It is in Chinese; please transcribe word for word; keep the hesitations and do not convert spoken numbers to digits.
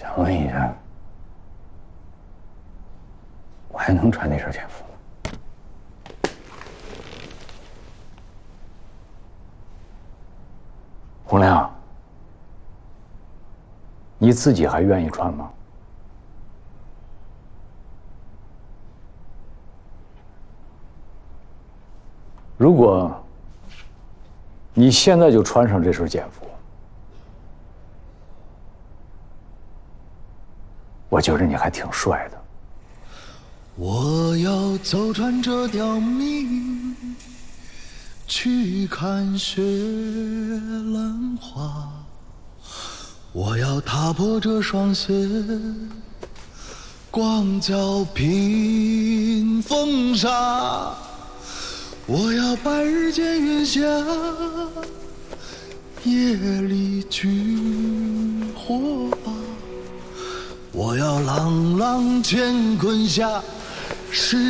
想问一下，我还能穿那身简服吗？洪亮，你自己还愿意穿吗？如果你现在就穿上这身简服，我觉得你还挺帅的。 我要走穿这条命，去看雪兰花。我要踏破这双鞋，光脚披风沙。我要白日见云霞，夜里举火把。我要朗朗乾坤下，是